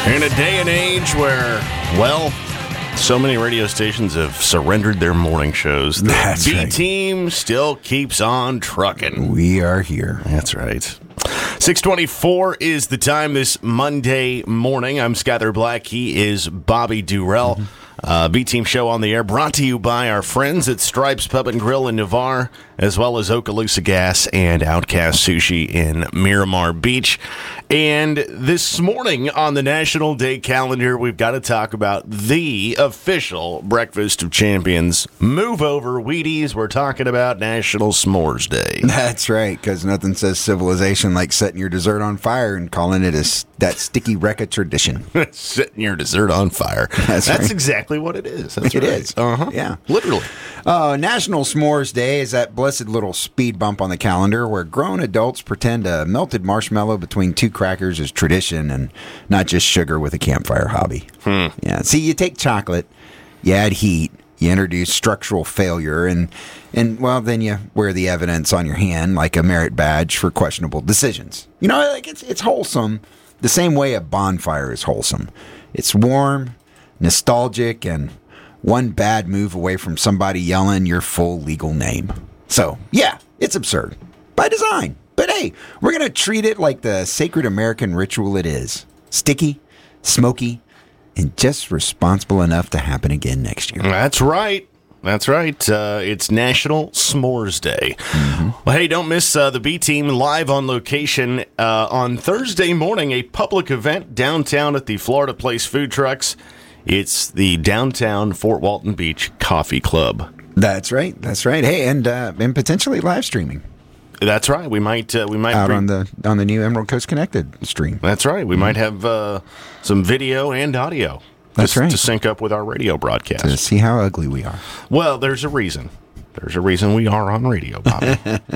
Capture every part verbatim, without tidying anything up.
In a day and age where, well, so many radio stations have surrendered their morning shows, the That's B right. team still keeps on trucking. We are here. That's right. six twenty-four is the time this Monday morning. I'm Skyler Black. He is Bobby Durrell. Mm-hmm. Uh, B-Team show on the air, brought to you by our friends at Stripes Pub and Grill in Navarre, as well as Okaloosa Gas and Outcast Sushi in Miramar Beach. And this morning on the National Day calendar, we've got to talk about the official Breakfast of Champions. Move over, Wheaties. We're talking about National S'mores Day. That's right, because nothing says civilization like setting your dessert on fire and calling it a, that sticky wreck of tradition. Setting your dessert on fire. That's, That's right. exactly what it is. That's It right. is. Uh-huh. Yeah. Literally. Uh, National S'mores Day is that blessed little speed bump on the calendar where grown adults pretend a melted marshmallow between two crackers is tradition and not just sugar with a campfire hobby. Hmm. Yeah. See, you take chocolate, you add heat, you introduce structural failure, and, and well, then you wear the evidence on your hand like a merit badge for questionable decisions. You know, like it's it's wholesome the same way a bonfire is wholesome. It's warm, nostalgic, and one bad move away from somebody yelling your full legal name. So, yeah, it's absurd. By design. But hey, we're going to treat it like the sacred American ritual it is. Sticky, smoky, and just responsible enough to happen again next year. That's right. That's right. Uh, it's National S'mores Day. Mm-hmm. Well, hey, don't miss uh, the B-Team live on location uh, on Thursday morning, a public event downtown at the Florida Place Food Trucks. It's the Downtown Fort Walton Beach Coffee Club. That's right. That's right. Hey, and uh, and potentially live streaming. That's right. We might uh, we might out bring- on the on the new Emerald Coast Connected stream. That's right. We mm-hmm. might have uh, some video and audio. That's to, right. To sync up with our radio broadcast. To see how ugly we are. Well, there's a reason. There's a reason we are on radio, Bobby.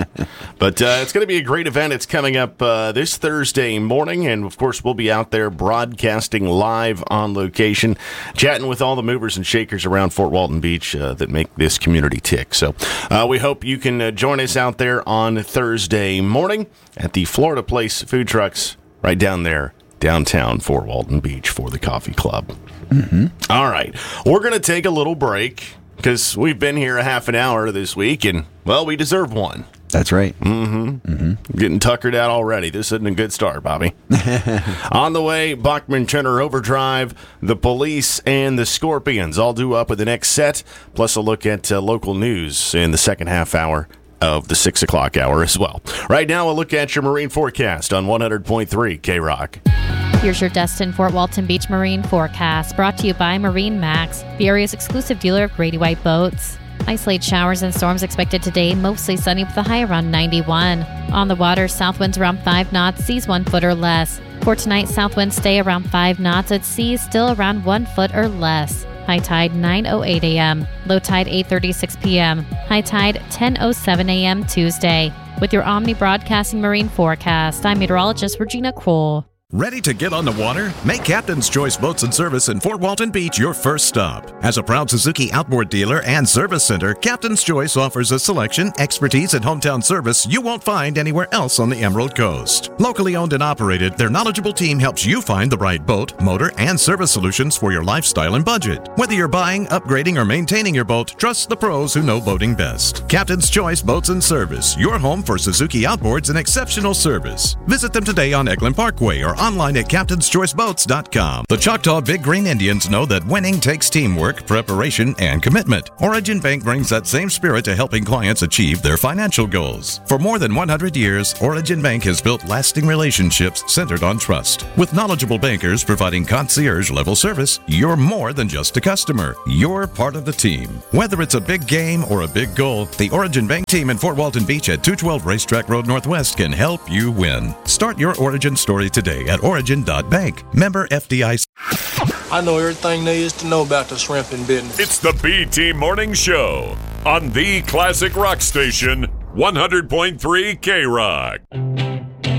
But uh, it's going to be a great event. It's coming up uh, this Thursday morning, and of course, we'll be out there broadcasting live on location, chatting with all the movers and shakers around Fort Walton Beach uh, that make this community tick. So uh, we hope you can uh, join us out there on Thursday morning at the Florida Place Food Trucks right down there, downtown Fort Walton Beach for the Coffee Club. Mm-hmm. All right. We're going to take a little break because we've been here a half an hour this week, and, well, we deserve one. That's right. Mm-hmm. Mm-hmm. Getting tuckered out already. This isn't a good start, Bobby. On the way, Bachman-Turner Overdrive, the Police, and the Scorpions all due up with the next set, plus a look at uh, local news in the second half hour of the six o'clock hour as well. Right now, a look at your marine forecast on one hundred point three K-Rock. Here's your Destin Fort Walton Beach Marine forecast, brought to you by Marine Max, the area's exclusive dealer of Grady White boats. Isolated showers and storms expected today, mostly sunny with a high around ninety-one. On the water, south winds around five knots, seas one foot or less. For tonight, south winds stay around five knots, at seas still around one foot or less. High tide nine oh eight a.m., low tide eight thirty-six p.m., high tide ten oh seven a.m. Tuesday. With your Omni Broadcasting Marine forecast, I'm meteorologist Regina Kroll. Ready to get on the water? Make Captain's Choice Boats and Service in Fort Walton Beach your first stop. As a proud Suzuki outboard dealer and service center, Captain's Choice offers a selection, expertise, and hometown service you won't find anywhere else on the Emerald Coast. Locally owned and operated, their knowledgeable team helps you find the right boat, motor, and service solutions for your lifestyle and budget. Whether you're buying, upgrading, or maintaining your boat, trust the pros who know boating best. Captain's Choice Boats and Service, your home for Suzuki outboards and exceptional service. Visit them today on Eglin Parkway or online at captains choice boats dot com. The Choctaw Big Green Indians know that winning takes teamwork, preparation, and commitment. Origin Bank brings that same spirit to helping clients achieve their financial goals. For more than one hundred years, Origin Bank has built lasting relationships centered on trust. With knowledgeable bankers providing concierge-level service, you're more than just a customer. You're part of the team. Whether it's a big game or a big goal, the Origin Bank team in Fort Walton Beach at two twelve Racetrack Road Northwest can help you win. Start your Origin story today at origin dot bank. Member F D I C. I know everything there is to know about the shrimping business. It's the B-Team Morning Show on the Classic Rock Station, one hundred point three K-Rock.